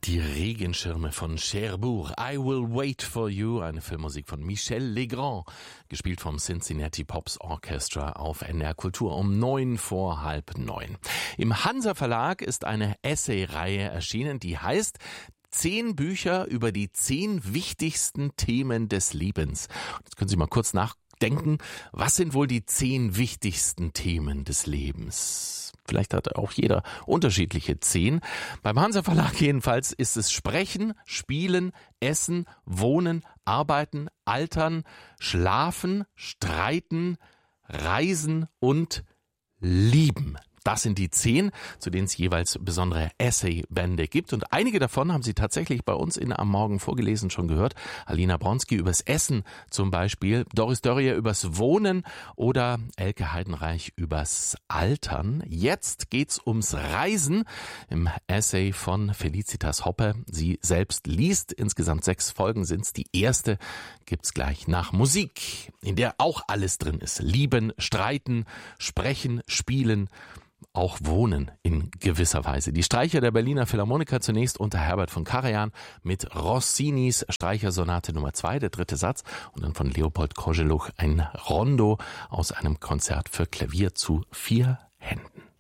Die Regenschirme von Cherbourg, I Will Wait for You, eine Filmmusik von Michel Legrand, gespielt vom Cincinnati Pops Orchestra auf NDR Kultur um 8:45. Im Hansa Verlag ist eine Essay-Reihe erschienen, die heißt 10 Bücher über die 10 wichtigsten Themen des Lebens. Jetzt können Sie mal kurz nachdenken, was sind wohl die 10 wichtigsten Themen des Lebens? Vielleicht hat auch jeder unterschiedliche 10. Beim Hansa Verlag jedenfalls ist es Sprechen, Spielen, Essen, Wohnen, Arbeiten, Altern, Schlafen, Streiten, Reisen und Lieben. Das sind die 10, zu denen es jeweils besondere Essay-Bände gibt. Und einige davon haben Sie tatsächlich bei uns in Am Morgen vorgelesen, schon gehört. Alina Bronski übers Essen zum Beispiel, Doris Dörrier übers Wohnen oder Elke Heidenreich übers Altern. Jetzt geht's ums Reisen im Essay von Felicitas Hoppe. Sie selbst liest, insgesamt 6 Folgen sind's. Die erste gibt's gleich nach Musik, in der auch alles drin ist. Lieben, streiten, sprechen, spielen, auch wohnen in gewisser Weise. Die Streicher der Berliner Philharmoniker zunächst unter Herbert von Karajan mit Rossinis Streichersonate Nummer 2, der 3. Satz, und dann von Leopold Kozeluch ein Rondo aus einem Konzert für Klavier zu 4 Händen.